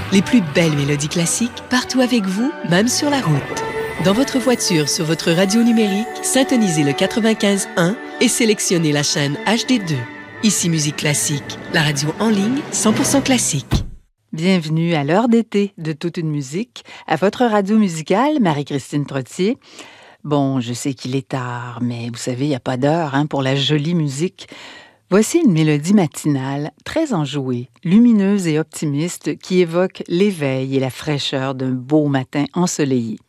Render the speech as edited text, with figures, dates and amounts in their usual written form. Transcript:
Les plus belles mélodies classiques partout avec vous, même sur la route. Dans votre voiture, sur votre radio numérique, syntonisez le 95.1 et sélectionnez la chaîne HD2. Ici Musique Classique, la radio en ligne 100% classique. Bienvenue à l'heure d'été de toute une musique, à votre radio musicale, Marie-Christine Trottier. Bon, je sais qu'il est tard, mais vous savez, il n'y a pas d'heure pour la jolie musique. Voici une mélodie matinale, très enjouée, lumineuse et optimiste, qui évoque l'éveil et la fraîcheur d'un beau matin ensoleillé.